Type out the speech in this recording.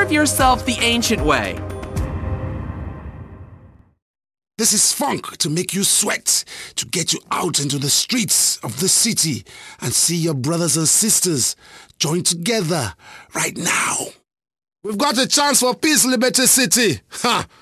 Live yourself the ancient way. This is funk to make you sweat, to get you out into the streets of the city and see your brothers and sisters join together right now. We've got a chance for peace, Liberty City. Ha!